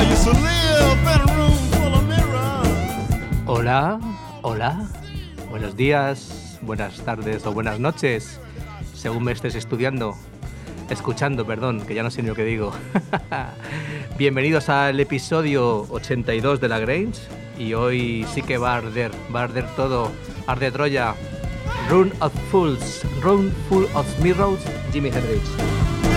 used to live in a room full of mirrors. Hola, hola, buenos días, buenas tardes o buenas noches, según me estés escuchando, que ya no sé ni lo que digo. Bienvenidos al episodio 82 de La Grange, y hoy sí que va a arder todo, arde Troya. Room of Fools, Room Full of Mirrors, Jimi Hendrix.